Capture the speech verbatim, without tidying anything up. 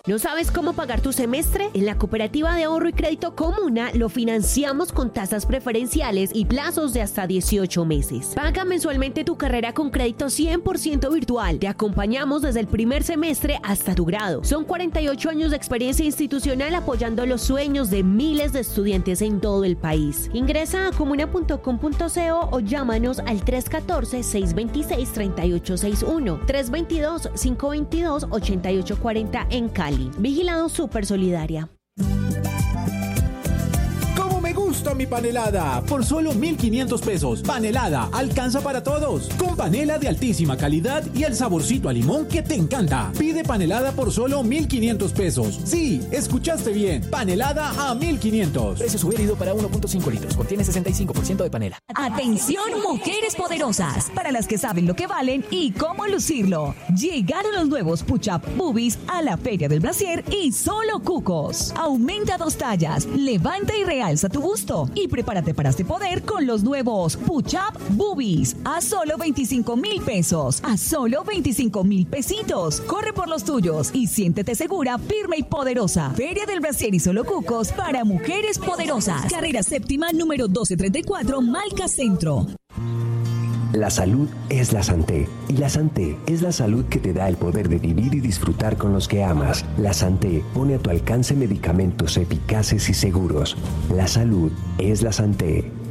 ¿No sabes cómo pagar tu semestre? En la Cooperativa de Ahorro y Crédito Comuna lo financiamos con tasas preferenciales y plazos de hasta dieciocho meses. Paga mensualmente tu carrera con crédito cien por ciento virtual. Te acompañamos desde el primer semestre hasta tu grado. Son cuarenta y ocho años de experiencia institucional apoyando los sueños de miles de estudiantes en todo el país. Ingresa a comuna punto com punto co o llámanos al tres uno cuatro, seis dos seis, tres ocho seis uno, tres dos dos, cinco dos dos, ocho ocho cuatro cero en Cali. Vigilado Super Solidaria. Me gusta mi panelada por solo mil quinientos pesos. Panelada alcanza para todos. Con panela de altísima calidad y el saborcito a limón que te encanta. Pide panelada por solo mil quinientos pesos. Sí, escuchaste bien. Panelada a mil quinientos. Precio sugerido para uno punto cinco litros. Contiene sesenta y cinco por ciento de panela. Atención, mujeres poderosas, para las que saben lo que valen y cómo lucirlo. Llegaron los nuevos Push-Up Boobies a la Feria del Brasier y solo cucos. Aumenta dos tallas, levanta y realza tu gusto y prepárate para este poder con los nuevos Push-Up Boobies a solo veinticinco mil pesos, a solo veinticinco mil pesitos. Corre por los tuyos y siéntete segura, firme y poderosa. Feria del Brasier y solo cucos para mujeres poderosas. Carrera séptima número doce treinta y cuatro, Malca Centro. La salud es la Santé, y la Santé es la salud que te da el poder de vivir y disfrutar con los que amas. La Santé pone a tu alcance medicamentos eficaces y seguros. La salud es la Santé.